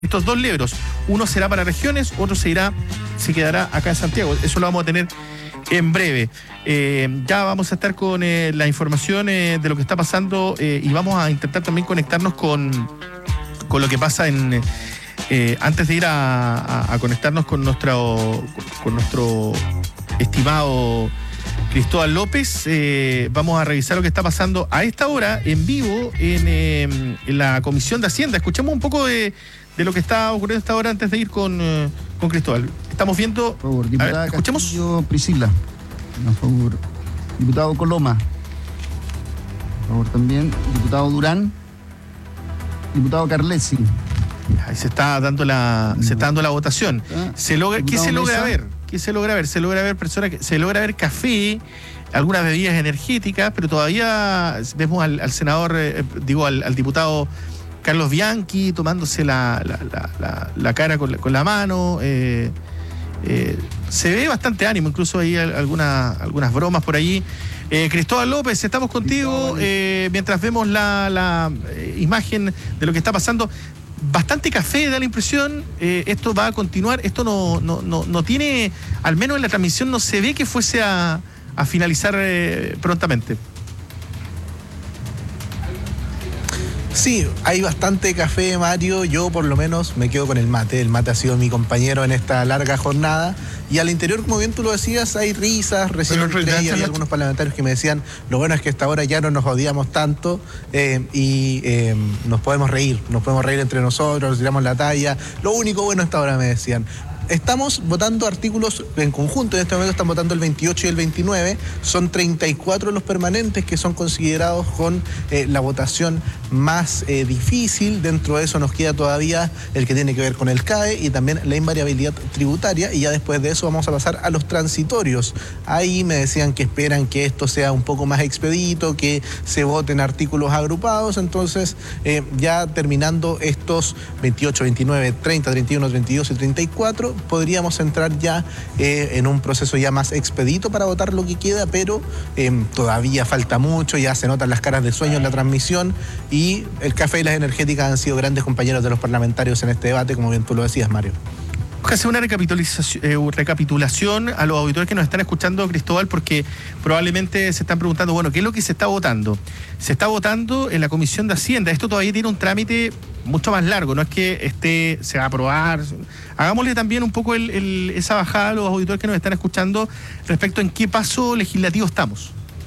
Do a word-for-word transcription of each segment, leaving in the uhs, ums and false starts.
estos dos libros. Uno será para regiones, otro se irá, se quedará acá en Santiago. Eso lo vamos a tener en breve. Eh, ya vamos a estar con eh, la información eh, de lo que está pasando eh, y vamos a intentar también conectarnos con, con lo que pasa en... Eh, antes de ir a, a, a conectarnos con nuestro, con nuestro estimado Cristóbal López, eh, vamos a revisar lo que está pasando a esta hora en vivo en, eh, en la Comisión de Hacienda. Escuchemos un poco de, de lo que está ocurriendo a esta hora antes de ir con, eh, con Cristóbal. Estamos viendo... Por favor, diputada a ver, escuchemos. Castillo Priscila. Por favor. Diputado Coloma. Por favor, también. Diputado Durán. Diputado Carlesi. Ahí se está dando la, se está dando la votación. Se logra, ¿qué se logra ver? ¿Qué se logra ver? Se logra ver personas, que, se logra ver café, algunas bebidas energéticas, pero todavía vemos al, al senador, eh, digo, al, al diputado Carlos Bianchi tomándose la, la, la, la, la cara con la, con la mano. Eh, eh, se ve bastante ánimo, incluso hay algunas, algunas bromas por allí. Eh, Cristóbal López, estamos contigo eh, mientras vemos la, la eh, imagen de lo que está pasando. Bastante café, da la impresión. Eh, esto va a continuar. Esto no, no, no, no tiene, al menos en la transmisión, no se ve que fuese a, a finalizar eh, prontamente. Sí, hay bastante café, Mario. Yo por lo menos me quedo con el mate. El mate ha sido mi compañero en esta larga jornada. Y al interior, como bien tú lo decías, hay risas. Recién hay algunos parlamentarios que me decían, lo bueno es que esta hora ya no nos odiamos tanto eh, y eh, nos podemos reír. Nos podemos reír entre nosotros, nos tiramos la talla. Lo único bueno esta hora, me decían. Estamos votando artículos en conjunto, en este momento están votando el veintiocho y el veintinueve, son treinta y cuatro los permanentes que son considerados con eh, la votación más eh, difícil. Dentro de eso nos queda todavía el que tiene que ver con el C A E y también la invariabilidad tributaria, y ya después de eso vamos a pasar a los transitorios. Ahí me decían que esperan que esto sea un poco más expedito, que se voten artículos agrupados. Entonces eh, ya terminando estos veintiocho, veintinueve, treinta, treinta y uno, treinta y dos y treinta y cuatro, podríamos entrar ya eh, en un proceso ya más expedito para votar lo que queda, pero eh, todavía falta mucho, ya se notan las caras de sueño en la transmisión, y el café y las energéticas han sido grandes compañeros de los parlamentarios en este debate, como bien tú lo decías, Mario. Vamos a hacer una recapitulación, eh, recapitulación a los auditores que nos están escuchando, Cristóbal, porque probablemente se están preguntando, bueno, ¿qué es lo que se está votando? Se está votando en la Comisión de Hacienda. Esto todavía tiene un trámite mucho más largo, no es que esté, se va a aprobar. Hagámosle también un poco el, el, esa bajada a los auditores que nos están escuchando respecto en qué paso legislativo estamos.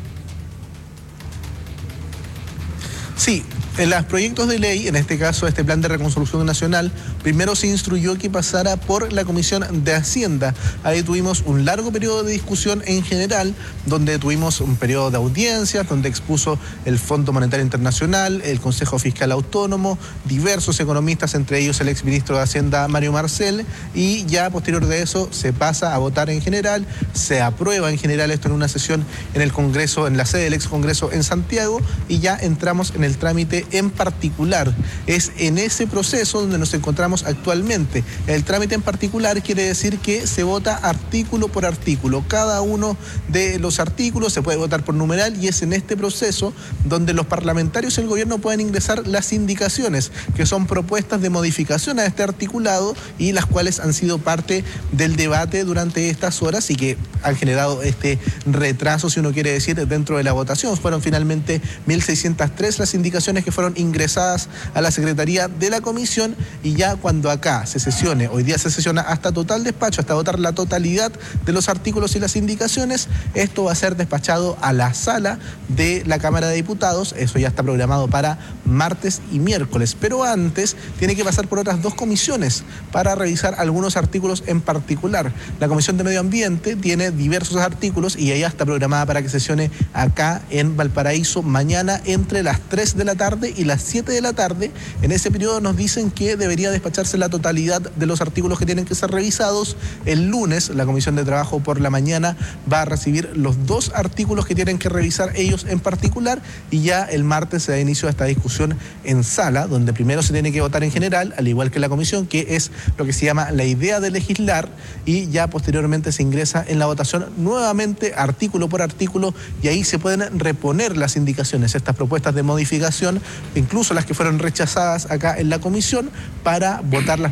Sí, en los proyectos de ley, en este caso este plan de reconstrucción nacional, primero se instruyó que pasara por la Comisión de Hacienda. Ahí tuvimos un largo periodo de discusión en general, donde tuvimos un periodo de audiencias, donde expuso el Fondo Monetario Internacional, el Consejo Fiscal Autónomo, diversos economistas, entre ellos el exministro de Hacienda Mario Marcel, y ya posterior de eso se pasa a votar en general, se aprueba en general esto en una sesión en el Congreso, en la sede del ex Congreso en Santiago, y ya entramos en el trámite en particular. Es en ese proceso donde nos encontramos actualmente. El trámite en particular quiere decir que se vota artículo por artículo. Cada uno de los artículos se puede votar por numeral, y es en este proceso donde los parlamentarios y el gobierno pueden ingresar las indicaciones, que son propuestas de modificación a este articulado y las cuales han sido parte del debate durante estas horas y que han generado este retraso, si uno quiere decir, dentro de la votación. Fueron finalmente mil seiscientas tres las indicaciones que fueron ingresadas a la Secretaría de la Comisión, y ya cuando acá se sesione, hoy día se sesiona hasta total despacho, hasta votar la totalidad de los artículos y las indicaciones, esto va a ser despachado a la sala de la Cámara de Diputados. Eso ya está programado para martes y miércoles, pero antes tiene que pasar por otras dos comisiones para revisar algunos artículos en particular. La Comisión de Medio Ambiente tiene diversos artículos y ella está programada para que sesione acá en Valparaíso mañana entre las tres de la tarde y las siete de la tarde. En ese periodo nos dicen que debería despacharse la totalidad de los artículos que tienen que ser revisados. El lunes la Comisión de Trabajo por la mañana va a recibir los dos artículos que tienen que revisar ellos en particular, y ya el martes se da inicio a esta discusión en sala, donde primero se tiene que votar en general, al igual que la comisión, que es lo que se llama la idea de legislar, y ya posteriormente se ingresa en la votación nuevamente artículo por artículo, y ahí se pueden reponer las indicaciones, estas propuestas de modificación, incluso las que fueron rechazadas acá en la comisión, para votarlas